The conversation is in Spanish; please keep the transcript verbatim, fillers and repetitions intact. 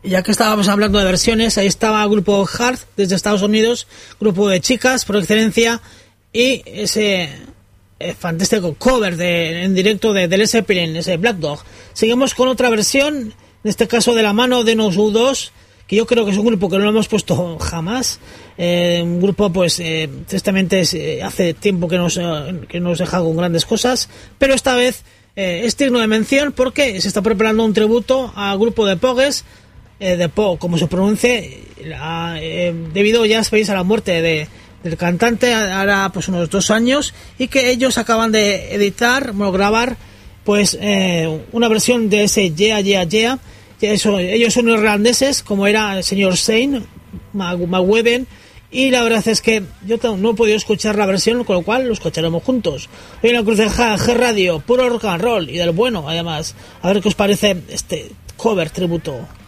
Ya que estábamos hablando de versiones, ahí estaba el grupo Heart desde Estados Unidos, grupo de chicas por excelencia, y ese eh, fantástico cover de, en directo de, de Led Zeppelin, ese Black Dog. Seguimos con otra versión, en este caso de la mano de Nos U dos, que yo creo que es un grupo que no lo hemos puesto jamás. Eh, un grupo, pues, eh, tristemente eh, hace tiempo que nos, eh, que nos deja con grandes cosas, pero esta vez eh, es digno de mención porque se está preparando un tributo al grupo de Pogues, eh, de Po, como se pronuncie, a, eh, debido, ya sabéis, a la muerte de, del cantante, ahora pues unos dos años, y que ellos acaban de editar, bueno, grabar, pues, eh, una versión de ese Yeah, Yeah, Yeah. Eso, ellos son irlandeses, como era el señor Shane McWeben, y la verdad es que yo no he podido escuchar la versión, con lo cual lo escucharemos juntos. Hoy en la Cruceja G Radio, puro rock and roll y del bueno, además. A ver qué os parece este cover tributo.